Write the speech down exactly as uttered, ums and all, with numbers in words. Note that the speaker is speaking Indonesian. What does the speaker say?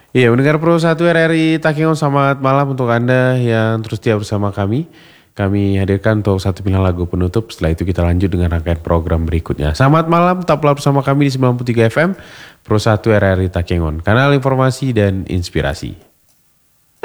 Iya, mendengar Pro satu R R I Takengon, selamat malam untuk Anda yang terus setia bersama kami. Kami hadirkan untuk satu pilihan lagu penutup, setelah itu kita lanjut dengan rangkaian program berikutnya. Selamat malam, tetaplah bersama kami di sembilan puluh tiga F M, Pro satu R R I Takengon, kanal informasi dan inspirasi.